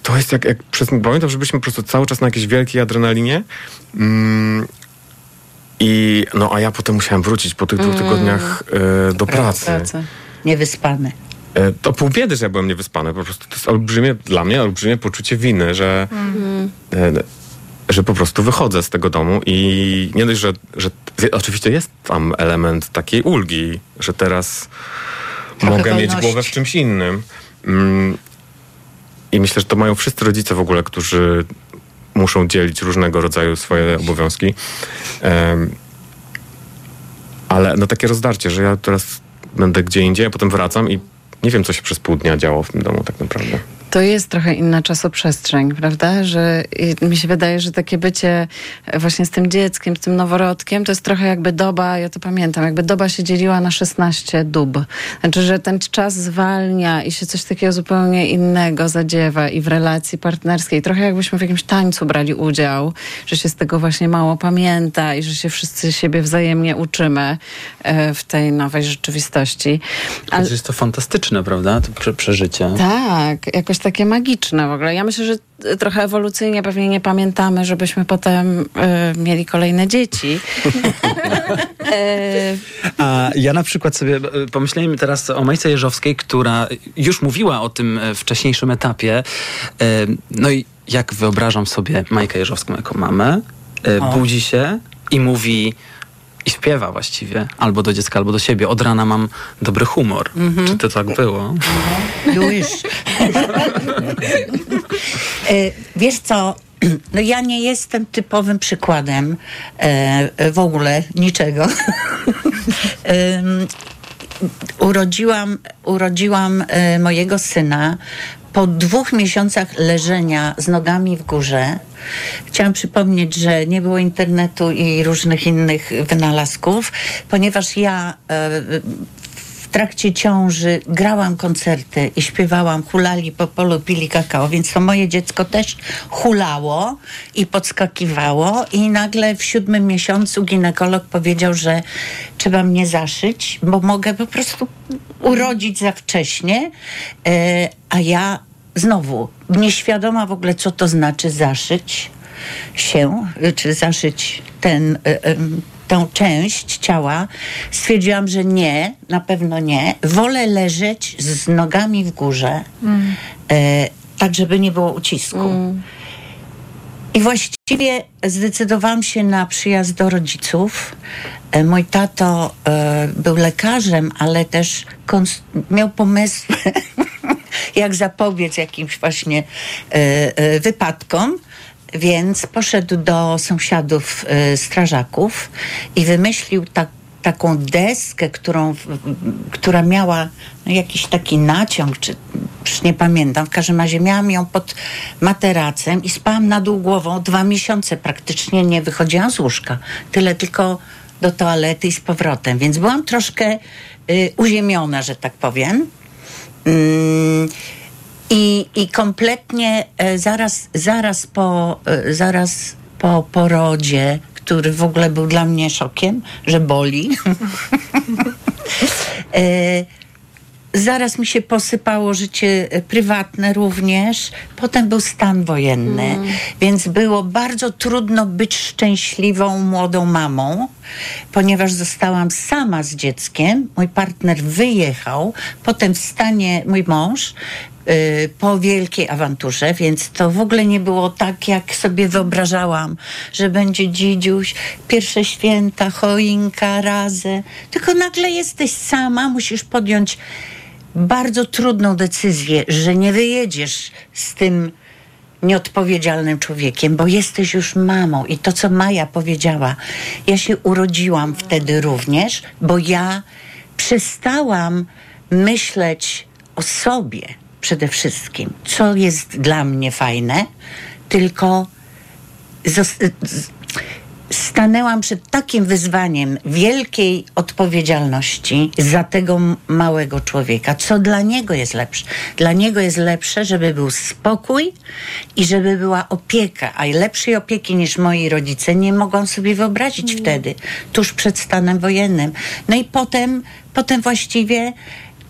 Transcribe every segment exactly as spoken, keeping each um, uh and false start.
to jest jak, jak przez, pamiętam, że byliśmy po prostu cały czas na jakiejś wielkiej adrenalinie. Mm, I no, a ja potem musiałem wrócić po tych dwóch Mm. tygodniach e, do pracy. pracy. Niewyspany. E, to pół biedy, że ja byłem niewyspany. Po prostu to jest olbrzymie, dla mnie olbrzymie poczucie winy, że, Mm. e, że po prostu wychodzę z tego domu i nie dość, że, że oczywiście jest tam element takiej ulgi, że teraz Trochę mogę wolności. mieć głowę w czymś innym. Mm, I myślę, że to mają wszyscy rodzice w ogóle, którzy muszą dzielić różnego rodzaju swoje obowiązki. Um, ale no takie rozdarcie, że ja teraz będę gdzie indziej, a potem wracam i nie wiem, co się przez pół dnia działo w tym domu tak naprawdę. To jest trochę inna czasoprzestrzeń, prawda? Że i mi się wydaje, że takie bycie właśnie z tym dzieckiem, z tym noworodkiem, to jest trochę jakby doba, ja to pamiętam, jakby doba się dzieliła na szesnaście dób. Znaczy, że ten czas zwalnia i się coś takiego zupełnie innego zadziewa i w relacji partnerskiej. Trochę jakbyśmy w jakimś tańcu brali udział, że się z tego właśnie mało pamięta i że się wszyscy siebie wzajemnie uczymy e, w tej nowej rzeczywistości. Ale... Jest to fantastyczne, prawda? To prze- przeżycie. Tak, jakoś takie magiczne w ogóle. Ja myślę, że trochę ewolucyjnie pewnie nie pamiętamy, żebyśmy potem y, mieli kolejne dzieci. A ja na przykład sobie pomyślałem teraz o Majce Jeżowskiej, która już mówiła o tym wcześniejszym etapie. No i jak wyobrażam sobie Majkę Jeżowską jako mamę, O. budzi się i mówi... I śpiewa właściwie, albo do dziecka, albo do siebie. Od rana mam dobry humor. Mm-hmm. Czy to tak było? Już. Wiesz co, no ja nie jestem typowym przykładem e, w ogóle niczego. e, urodziłam urodziłam e, mojego syna po dwóch miesiącach leżenia z nogami w górze. Chciałam przypomnieć, że nie było internetu i różnych innych wynalazków, ponieważ ja e, w trakcie ciąży grałam koncerty i śpiewałam, hulali po polu, pili kakao, więc to moje dziecko też hulało i podskakiwało i nagle w siódmym miesiącu ginekolog powiedział, że trzeba mnie zaszyć, bo mogę po prostu urodzić za wcześnie, e, a ja znowu nieświadoma w ogóle, co to znaczy zaszyć się, czy zaszyć ten, e, e, tę część ciała, stwierdziłam, że nie, na pewno nie. Wolę leżeć z nogami w górze, mm. e, tak żeby nie było ucisku. Mm. I właściwie zdecydowałam się na przyjazd do rodziców. E, mój tato e, był lekarzem, ale też kons- miał pomysły, jak zapobiec jakimś właśnie e, e, wypadkom. Więc poszedł do sąsiadów y, strażaków i wymyślił tak, taką deskę, którą, która miała no, jakiś taki naciąg, czy już nie pamiętam. W każdym razie miałam ją pod materacem i spałam na dół głową. Dwa miesiące praktycznie nie wychodziłam z łóżka. Tyle tylko do toalety i z powrotem. Więc byłam troszkę y, uziemiona, że tak powiem. Mm. I, I kompletnie e, zaraz, zaraz, po, e, zaraz po porodzie, który w ogóle był dla mnie szokiem, że boli, e, zaraz mi się posypało życie prywatne również. Potem był stan wojenny, mm. więc było bardzo trudno być szczęśliwą młodą mamą, ponieważ zostałam sama z dzieckiem. Mój partner wyjechał, potem w stanie mój mąż, Yy, po wielkiej awanturze, więc to w ogóle nie było tak, jak sobie wyobrażałam, że będzie dzidziuś, pierwsze święta, choinka, razem. Tylko nagle jesteś sama, musisz podjąć bardzo trudną decyzję, że nie wyjedziesz z tym nieodpowiedzialnym człowiekiem, bo jesteś już mamą. I to, co Maja powiedziała, ja się urodziłam wtedy również, bo ja przestałam myśleć o sobie przede wszystkim, co jest dla mnie fajne, tylko zos- z- stanęłam przed takim wyzwaniem wielkiej odpowiedzialności za tego m- małego człowieka. Co dla niego jest lepsze? Dla niego jest lepsze, żeby był spokój i żeby była opieka, a lepszej opieki niż moi rodzice nie mogą sobie wyobrazić mm. wtedy, tuż przed stanem wojennym. No i potem, potem właściwie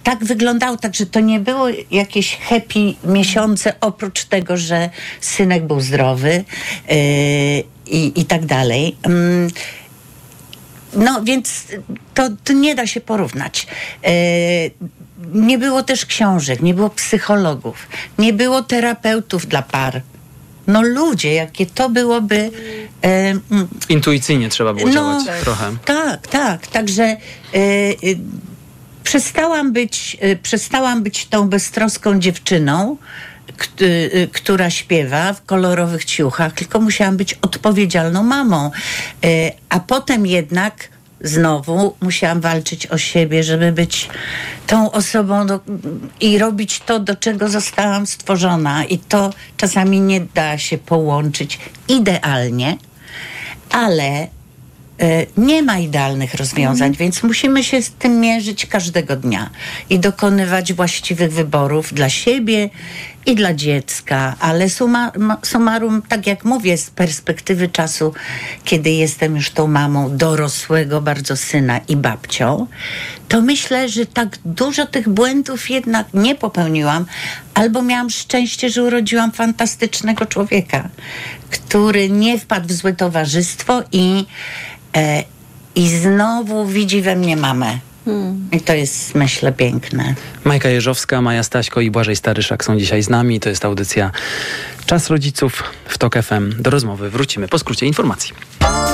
tak wyglądało, także to nie było jakieś happy miesiące, oprócz tego, że synek był zdrowy yy, i, i tak dalej. Yy, no więc to, to nie da się porównać. Yy, nie było też książek, nie było psychologów, nie było terapeutów dla par. No ludzie, jakie to byłoby... E, Intuicyjnie trzeba było no, działać trochę. Tak, tak. Także e, e, przestałam być, e, przestałam być tą beztroską dziewczyną, k, e, która śpiewa w kolorowych ciuchach, tylko musiałam być odpowiedzialną mamą. E, a potem jednak znowu musiałam walczyć o siebie, żeby być tą osobą do, i robić to, do czego zostałam stworzona. I to czasami nie da się połączyć idealnie, ale y, nie ma idealnych rozwiązań, mm. więc musimy się z tym mierzyć każdego dnia i dokonywać właściwych wyborów dla siebie i dla dziecka, ale suma, summarum, tak jak mówię, z perspektywy czasu, kiedy jestem już tą mamą dorosłego bardzo syna i babcią, to myślę, że tak dużo tych błędów jednak nie popełniłam, albo miałam szczęście, że urodziłam fantastycznego człowieka, który nie wpadł w złe towarzystwo i, e, i znowu widzi we mnie mamę. Hmm. I to jest, myślę, piękne. Majka Jeżowska, Maja Staśko i Błażej Staryszak są dzisiaj z nami. To jest audycja Czas Rodziców w TOK F M. Do rozmowy wrócimy po skrócie informacji.